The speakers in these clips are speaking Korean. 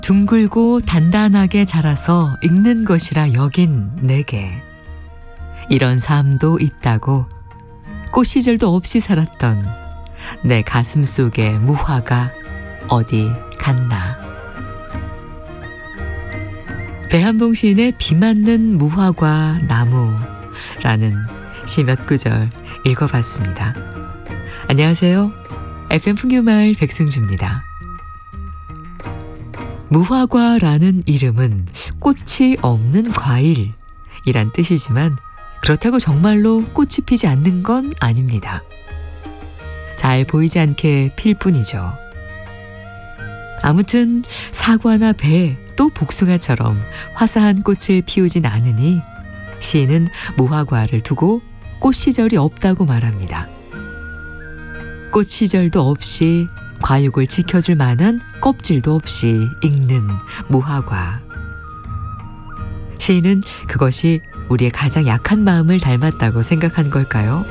둥글고 단단하게 자라서 익는 것이라 여긴 내게 이런 삶도 있다고 꽃 시절도 없이 살았던 내 가슴 속의 무화가 어디 갔나. 배한봉 시인의 비 맞는 무화과 나무라는 시 몇 구절 읽어봤습니다. 안녕하세요. FM 풍류마을 백승주입니다. 무화과라는 이름은 꽃이 없는 과일이란 뜻이지만 그렇다고 정말로 꽃이 피지 않는 건 아닙니다. 잘 보이지 않게 필 뿐이죠. 아무튼 사과나 배 또 복숭아처럼 화사한 꽃을 피우진 않으니 시인은 무화과를 두고 꽃 시절이 없다고 말합니다. 꽃 시절도 없이 과육을 지켜줄 만한 껍질도 없이 익는 무화과. 시인은 그것이 우리의 가장 약한 마음을 닮았다고 생각한 걸까요?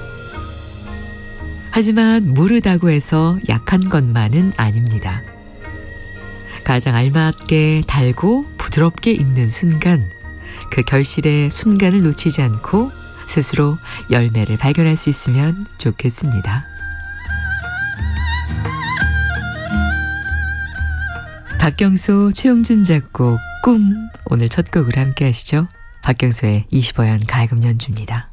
하지만 무르다고 해서 약한 것만은 아닙니다. 가장 알맞게 달고 부드럽게 익는 순간, 그 결실의 순간을 놓치지 않고 스스로 열매를 발견할 수 있으면 좋겠습니다. 박경수, 최용준 작곡 꿈, 오늘 첫 곡으로 함께 하시죠. 박경수의 25연 가야금 연주입니다.